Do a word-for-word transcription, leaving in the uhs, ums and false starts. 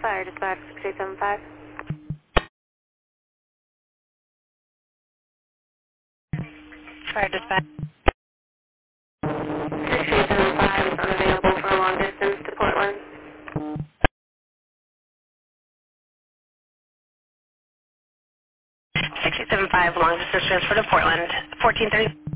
Fire dispatch six eight seven five. Fire dispatch six eight seven five is unavailable for a long distance to Portland. six eight seven five long distance transfer to Portland. fourteen thirty.